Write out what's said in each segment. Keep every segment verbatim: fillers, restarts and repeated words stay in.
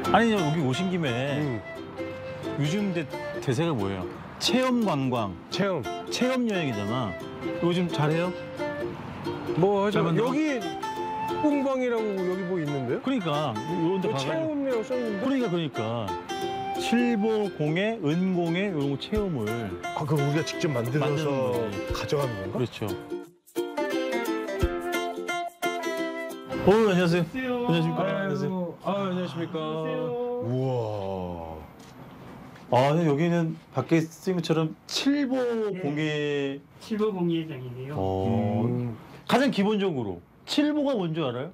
아니 여기 오신 김에 음. 요즘 대, 대세가 뭐예요? 체험 관광, 체험. 체험 여행이잖아. 요즘 잘해요? 뭐 하죠? 그러면 여기 뿡방이라고 여기 뭐 있는데요? 그러니까 이런 데 뭐 가가지고. 체험이라고 써있는데? 그러니까 그러니까 칠보공예, 은공예 이런 거 체험을. 아, 그럼 우리가 직접 만들어서 만드는 거지. 가져가는 건가? 그렇죠. 어 안녕하세요. 안녕하십니까. 안녕하세요. 아, 안녕하십니까. 우와. 아 여기는 밖에 쓰인 것처럼 칠보공예. 칠보공예장이네요. 어, 음. 가장 기본적으로 칠보가 뭔지 알아요?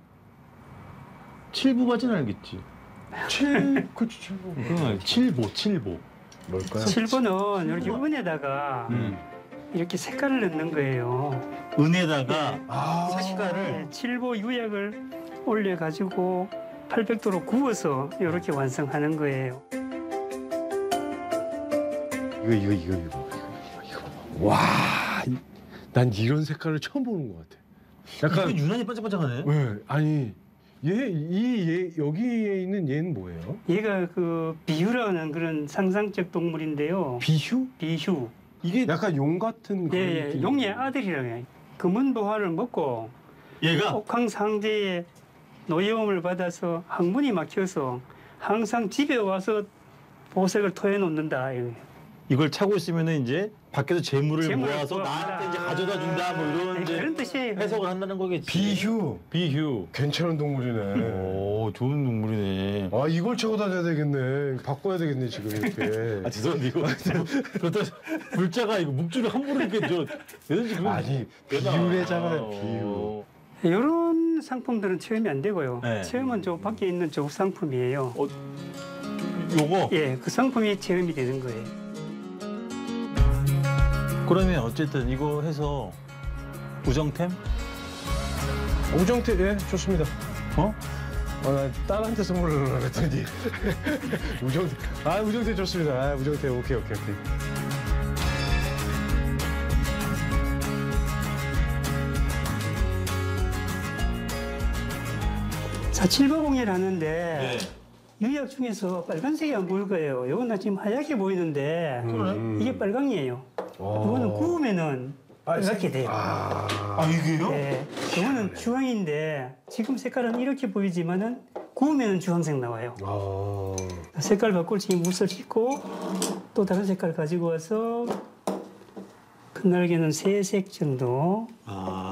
칠보까지는 알겠지. 칠, 그치, 칠보. 응, 칠보, 칠보. 뭘까요? 칠보는 이렇게 은에다가 음. 이렇게 색깔을 넣는 거예요. 은에다가 아, 색깔을. 네, 칠보 유약을 올려가지고 팔백 도로 구워서 이렇게 완성하는 거예요. 이거, 이거, 이거, 이거, 이거. 와, 난 이런 색깔을 처음 보는 것 같아. 약간 약간, 유난히 반짝반짝하네. 왜? 아니, 얘, 이, 얘, 여기에 있는 얘는 뭐예요? 얘가 그 비휴라는 그런 상상적 동물인데요. 비휴? 비휴. 이게 약간 용 같은 그런 예, 예, 느낌. 용의 아들이라고 해요. 금은 보화를 먹고 얘가 옥황상제의 노여움을 받아서 항문이 막혀서 항상 집에 와서 보색을 토해 놓는다. 이걸 차고 있으면은 이제 밖에서 재물을 재물을 모아서 모아라. 나한테 이제 가져다 준다 뭐 이런 네, 이제 그런 뜻이에요. 해석을 한다는 거겠지. 비휴. 비휴. 괜찮은 동물이네. 오 좋은 동물이네. 아, 이걸 차고 다녀야 되겠네. 바꿔야 되겠네, 지금 이렇게. 아 죄송한데 이거 그렇다 불자가 이거 묵주를 함부로 이렇게 저 내든지 그건 아니, 되나? 비유래잖아요, 어. 이런 상품들은 체험이 안 되고요. 네. 체험은 저 밖에 있는 저 상품이에요. 어, 요거 예, 그 상품이 체험이 되는 거예요. 그러면 어쨌든 이거 해서 우정템? 우정태, 예, 좋습니다. 어? 아, 나 딸한테 선물을 하려고 했더니. 우정태, 아, 우정태 좋습니다. 아, 우정태, 오케이, 오케이, 오케이. 자, 칠보공예를 하는데 네. 유약 중에서 빨간색이 안 보일 거예요. 이건 지금 하얗게 보이는데 음. 이게 빨강이에요. 어. 이거는 구우면은 빨갛게 돼요. 아, 아 이게요? 네, 이거는 주황인데 지금 색깔은 이렇게 보이지만은 구우면은 주황색 나와요. 아. 색깔 바꿀 지금 물살 씻고 또 다른 색깔 가지고 와서 큰 날개는 세 색 정도. 아